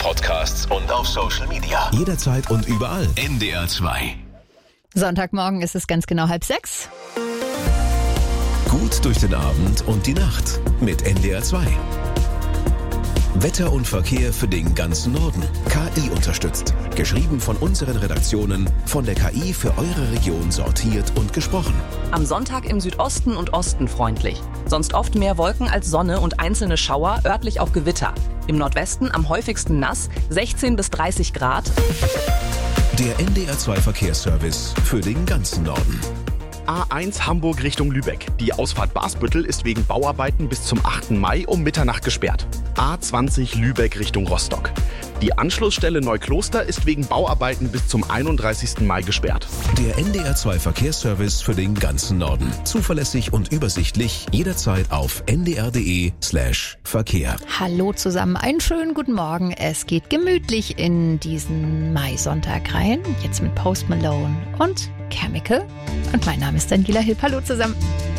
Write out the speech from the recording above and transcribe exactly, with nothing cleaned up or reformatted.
Podcasts und auf Social Media. Jederzeit und überall. N D R zwei. Sonntagmorgen ist es ganz genau halb sechs. Gut durch den Abend und die Nacht mit N D R zwei. Wetter und Verkehr für den ganzen Norden. K I unterstützt. Geschrieben von unseren Redaktionen, von der K I für eure Region sortiert und gesprochen. Am Sonntag im Südosten und Osten freundlich. Sonst oft mehr Wolken als Sonne und einzelne Schauer, örtlich auch Gewitter. Im Nordwesten am häufigsten nass, sechzehn bis dreißig Grad. Der N D R zwei Verkehrsservice für den ganzen Norden. A eins Hamburg Richtung Lübeck. Die Ausfahrt Basbüttel ist wegen Bauarbeiten bis zum achten Mai um Mitternacht gesperrt. A zwanzig Lübeck Richtung Rostock. Die Anschlussstelle Neukloster ist wegen Bauarbeiten bis zum einunddreißigsten Mai gesperrt. Der N D R zwei Verkehrsservice für den ganzen Norden. Zuverlässig und übersichtlich, jederzeit auf n d r punkt d e slash Verkehr. Hallo zusammen, einen schönen guten Morgen. Es geht gemütlich in diesen Mai-Sonntag rein. Jetzt mit Post Malone und Chemical. Und mein Name ist Daniela Hipp. Hallo zusammen.